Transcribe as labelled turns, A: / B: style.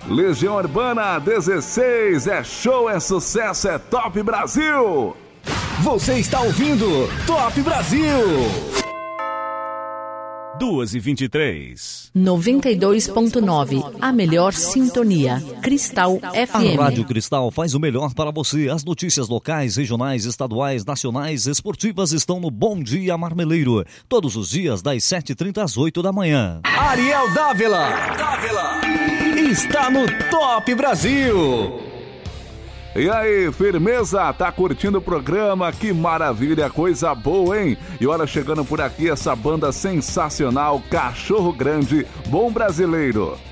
A: Legião Urbana 16, é show, é sucesso, é Top Brasil.
B: Você está ouvindo Top Brasil.
C: 2h23.
D: 92.9, a melhor sintonia. Cristal FM.
E: A Rádio Cristal faz o melhor para você. As notícias locais, regionais, estaduais, nacionais, esportivas estão no Bom Dia Marmeleiro. Todos os dias, das 7h30 às 8 da manhã.
B: Ariel Dávila está no Top Brasil.
A: E aí, firmeza? Tá curtindo o programa? Que maravilha, coisa boa, hein? E olha, chegando por aqui essa banda sensacional, Cachorro Grande, Bom Brasileiro.